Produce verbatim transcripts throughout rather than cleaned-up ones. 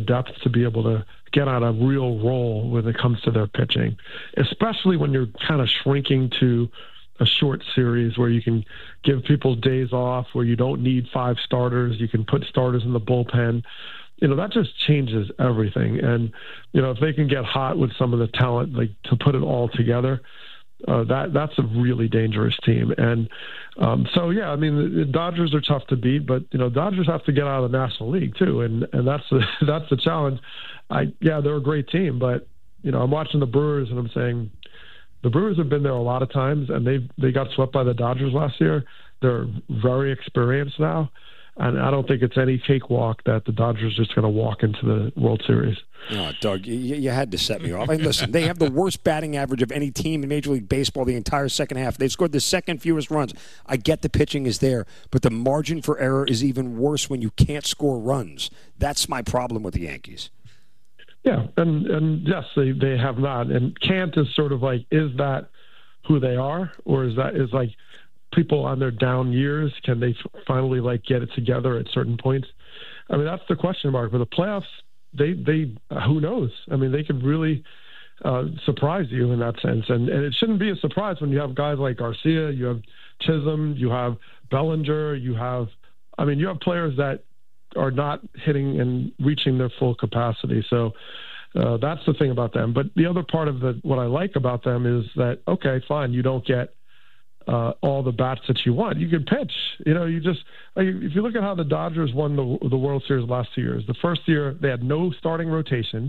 depth to be able to get on a real roll when it comes to their pitching, especially when you're kind of shrinking to a short series where you can give people days off, where you don't need five starters. You can put starters in the bullpen. You know, that just changes everything. And, you know, if they can get hot with some of the talent, like to put it all together, uh, that that's a really dangerous team. And um, so, yeah, I mean, the, the Dodgers are tough to beat, but, you know, Dodgers have to get out of the National League too. And, and that's the, that's the challenge. I, yeah, they're a great team, but, you know, I'm watching the Brewers and I'm saying the Brewers have been there a lot of times and they they got swept by the Dodgers last year. They're very experienced now. And I don't think it's any cakewalk that the Dodgers are just going to walk into the World Series. Oh, Doug, you, you had to set me off. I mean, listen, they have the worst batting average of any team in Major League Baseball the entire second half. They've scored the second fewest runs. I get the pitching is there, but the margin for error is even worse when you can't score runs. That's my problem with the Yankees. Yeah, and, and yes, they, they have not. And can't is sort of like, is that who they are? Or is that is like people on their down years, can they finally like get it together at certain points? I mean, that's the question mark. For the playoffs, they, they uh, who knows? I mean, they could really uh, surprise you in that sense. And, and it shouldn't be a surprise when you have guys like Garcia, you have Chisholm, you have Bellinger, you have, I mean, you have players that are not hitting and reaching their full capacity. So uh, that's the thing about them. But the other part of the, what I like about them is that, okay, fine, you don't get uh, all the bats that you want. You can pitch. You know, you just, if you look at how the Dodgers won the, the World Series the last two years, the first year they had no starting rotation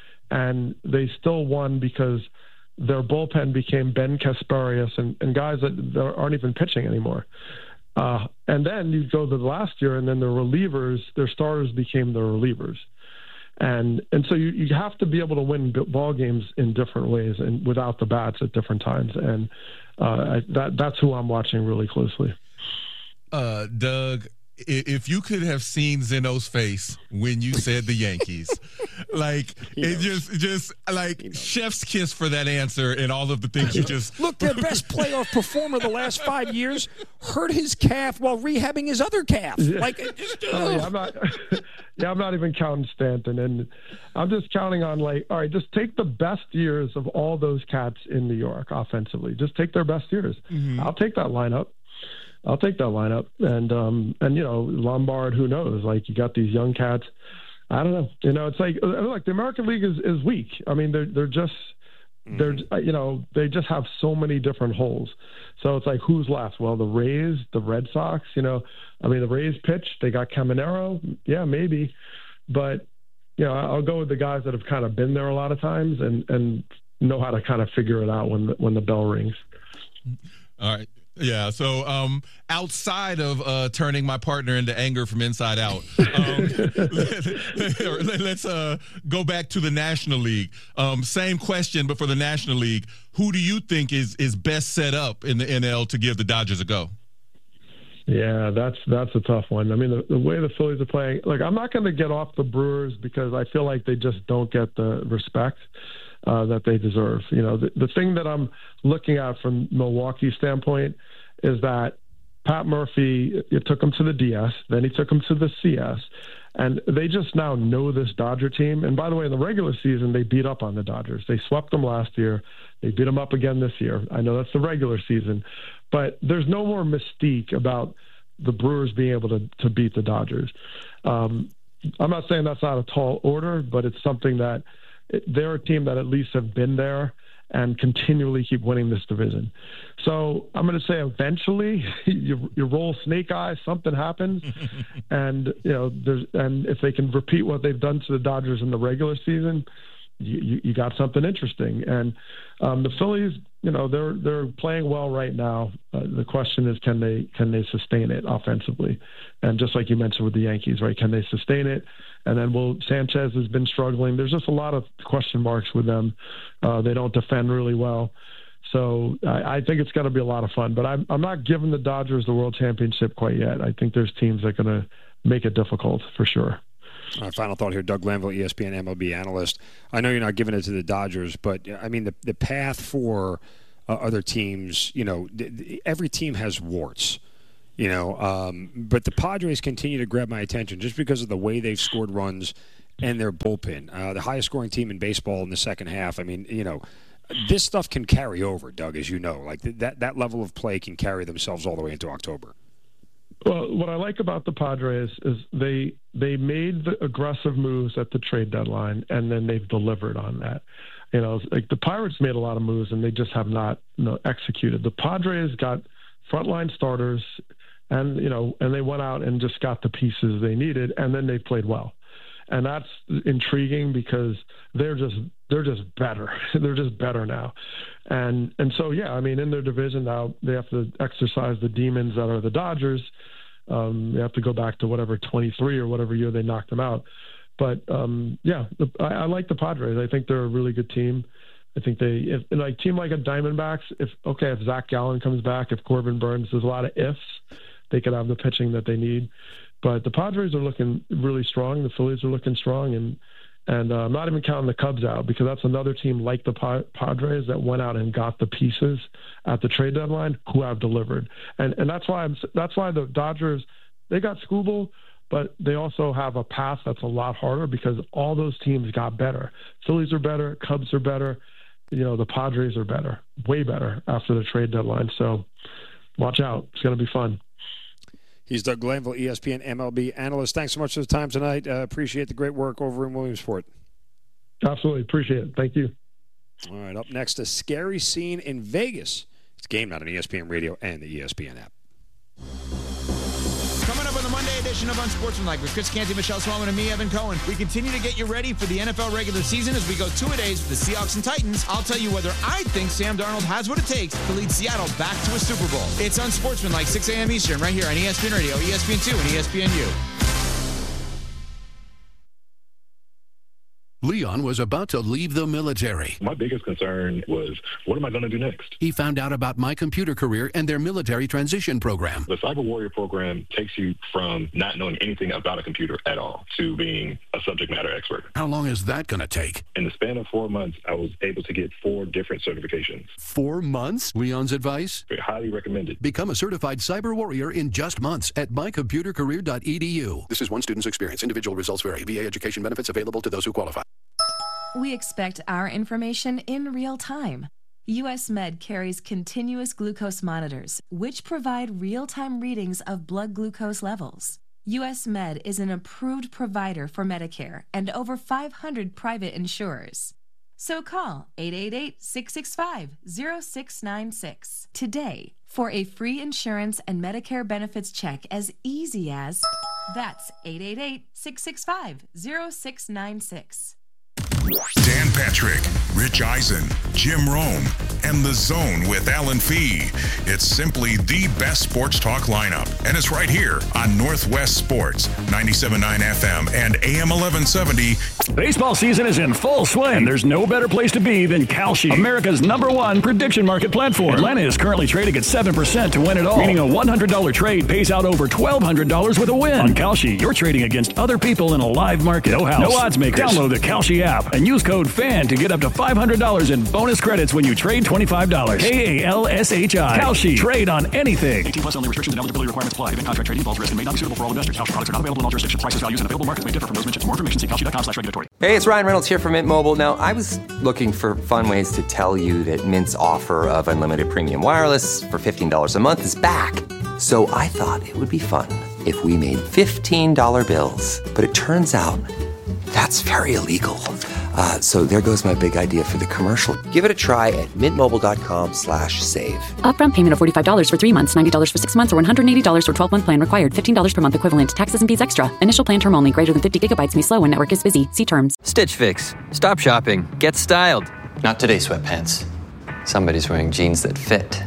and they still won because their bullpen became Ben Kasparius and, and guys that, that aren't even pitching anymore. Uh, and then you go to the last year, and then the relievers, their starters became the relievers, and and so you, you have to be able to win ball games in different ways and without the bats at different times, and uh, I, that that's who I'm watching really closely. Uh, Doug, if you could have seen Zeno's face when you said the Yankees, like it just, just like chef's kiss for that answer and all of the things you just look. Their best playoff performer the last five years hurt his calf while rehabbing his other calf. Like, it just, oh, yeah, I'm not. Yeah, I'm not even counting Stanton, and I'm just counting on like, all right, just take the best years of all those cats in New York offensively. Just take their best years. Mm-hmm. I'll take that lineup. I'll take that lineup. And, um, and, you know, Lombard, who knows? Like, you got these young cats. I don't know. You know, it's like, like the American League is, is weak. I mean, they're, they're just, they're, you know, they just have so many different holes. So it's like, who's left? Well, the Rays, the Red Sox, you know, I mean, the Rays pitch, they got Caminero. Yeah, maybe. But, you know, I'll go with the guys that have kind of been there a lot of times and, and know how to kind of figure it out when the, when the bell rings. All right. Yeah. So um, outside of uh, turning my partner into anger from inside out, um, let, let's uh, go back to the National League. Um, same question, but for the National League, who do you think is is best set up in the N L to give the Dodgers a go? Yeah, that's that's a tough one. I mean, the, the way the Phillies are playing, like, I'm not going to get off the Brewers because I feel like they just don't get the respect Uh, that they deserve. You know, the, the thing that I'm looking at from Milwaukee's standpoint is that Pat Murphy, it took him to the D S, then he took him to the C S, and they just now know this Dodger team. And by the way, in the regular season, they beat up on the Dodgers. They swept them last year. They beat them up again this year. I know that's the regular season, but there's no more mystique about the Brewers being able to, to beat the Dodgers. Um, I'm not saying that's not a tall order, but it's something that they're a team that at least have been there and continually keep winning this division. So I'm going to say eventually you, you roll snake eyes, something happens. and, you know, there's, and if they can repeat what they've done to the Dodgers in the regular season, you, you, you got something interesting. And um, the Phillies, you know, they're, they're playing well right now. Uh, the question is, can they, can they sustain it offensively? And just like you mentioned with the Yankees, right? Can they sustain it? And then, well, Sanchez has been struggling. There's just a lot of question marks with them. Uh, they don't defend really well. So I, I think it's going to be a lot of fun. But I'm, I'm not giving the Dodgers the World Championship quite yet. I think there's teams that are going to make it difficult for sure. All right, final thought here. Doug Glanville, E S P N M L B analyst. I know you're not giving it to the Dodgers, but, I mean, the, the path for uh, other teams, you know, th- th- every team has warts. You know, um, but the Padres continue to grab my attention just because of the way they've scored runs and their bullpen. Uh, the highest scoring team in baseball in the second half. I mean, you know, this stuff can carry over, Doug, as you know. Like that, that level of play can carry themselves all the way into October. Well, what I like about the Padres is they they made the aggressive moves at the trade deadline, and then they've delivered on that. You know, like the Pirates made a lot of moves, and they just have not you know, executed. The Padres got frontline starters, and you know, and they went out and just got the pieces they needed, and then they played well. And that's intriguing because they're just they're just better. They're just better now. And and so, yeah, I mean, in their division now, they have to exercise the demons that are the Dodgers. Um, they have to go back to whatever twenty-three or whatever year they knocked them out. But, um, yeah, the, I, I like the Padres. I think they're a really good team. I think they, if like team like a Diamondbacks, if, okay, if Zach Gallen comes back, if Corbin Burns, there's a lot of ifs, they could have the pitching that they need. But the Padres are looking really strong. The Phillies are looking strong. And and uh, I'm not even counting the Cubs out because that's another team like the pa- Padres that went out and got the pieces at the trade deadline who have delivered. And and that's why I'm, that's why the Dodgers, they got Skubal, but they also have a path that's a lot harder because all those teams got better. Phillies are better. Cubs are better. You know, the Padres are better, way better after the trade deadline. So watch out. It's going to be fun. He's Doug Glanville, E S P N M L B analyst. Thanks so much for the time tonight. Uh, appreciate the great work over in Williamsport. Absolutely. Appreciate it. Thank you. All right, up next, a scary scene in Vegas. It's Game Night on E S P N Radio and the E S P N app. Coming up on the Monday edition of Unsportsmanlike with Chris Canty, Michelle Swellman, and me, Evan Cohen. We continue to get you ready for the N F L regular season as we go two-a-days with the Seahawks and Titans. I'll tell you whether I think Sam Darnold has what it takes to lead Seattle back to a Super Bowl. It's Unsportsmanlike, six a.m. Eastern, right here on E S P N Radio, E S P N two, and E S P N U. Leon was about to leave the military. My biggest concern was, what am I going to do next? He found out about My Computer Career and their military transition program. The Cyber Warrior program takes you from not knowing anything about a computer at all to being a subject matter expert. How long is that going to take? In the span of four months, I was able to get four different certifications. Four months? Leon's advice? Highly recommended. Become a certified cyber warrior in just months at my computer career dot e d u. This is one student's experience. Individual results vary. V A education benefits available to those who qualify. We expect our information in real time. U S Med carries continuous glucose monitors, which provide real-time readings of blood glucose levels. U S Med is an approved provider for Medicare and over five hundred private insurers. So call eight eight eight, six six five, zero six nine six today for a free insurance and Medicare benefits check as easy as, that's eight eight eight, six six five, zero six nine six. Dan Patrick, Rich Eisen, Jim Rome, and The Zone with Alan Fee. It's simply the best sports talk lineup, and it's right here on Northwest Sports, ninety-seven point nine F M and A M eleven seventy. Baseball season is in full swing, and there's no better place to be than Kalshi, America's number one prediction market platform. Atlanta is currently trading at seven percent to win it all, meaning a one hundred dollars trade pays out over twelve hundred dollars with a win. On Kalshi, you're trading against other people in a live market. No house, no odds makers. Download the Kalshi app and use code FAN to get up to five hundred dollars in bonus credits when you trade twenty-five dollars. K A L S H I. Kalshi. Trade on anything. eighteen plus only. Restrictions and eligibility requirements apply. Event contract trading involves risk and may not be suitable for all investors. Kalshi products are not available in all jurisdictions. Prices, values, and available markets may differ from those mentioned. For more information, see kalshi dot com slash regulatory. Hey, it's Ryan Reynolds here from Mint Mobile. Now, I was looking for fun ways to tell you that Mint's offer of unlimited premium wireless for fifteen dollars a month is back. So I thought it would be fun if we made fifteen dollar bills. But it turns out that's very illegal. Uh, so there goes my big idea for the commercial. Give it a try at mintmobile.com slash save. Upfront payment of forty-five dollars for three months, ninety dollars for six months, or one hundred eighty dollars for twelve-month plan required. fifteen dollars per month equivalent. Taxes and fees extra. Initial plan term only. Greater than fifty gigabytes may slow when network is busy. See terms. Stitch Fix. Stop shopping. Get styled. Not today, sweatpants. Somebody's wearing jeans that fit.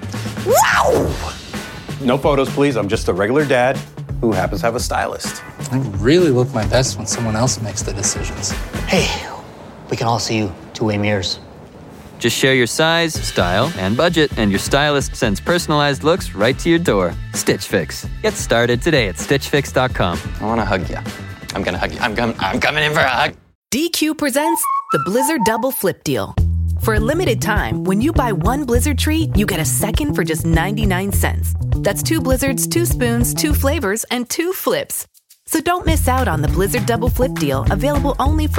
Wow! No photos, please. I'm just a regular dad who happens to have a stylist. I really look my best when someone else makes the decisions. Hey, we can all see you two-way mirrors. Just share your size, style, and budget, and your stylist sends personalized looks right to your door. Stitch Fix. Get started today at stitch fix dot com. I want to hug you. I'm going to hug you. I'm, com- I'm coming in for a hug. D Q presents the Blizzard Double Flip Deal. For a limited time, when you buy one Blizzard treat, you get a second for just ninety-nine cents. That's two Blizzards, two spoons, two flavors, and two flips. So don't miss out on the Blizzard Double Flip deal, available only for